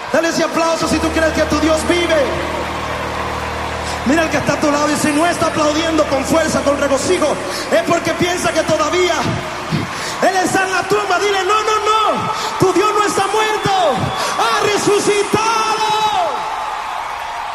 Dale ese aplauso si tú crees que tu Dios vive. Mira el que está a tu lado y si no está aplaudiendo con fuerza, con regocijo, es porque piensa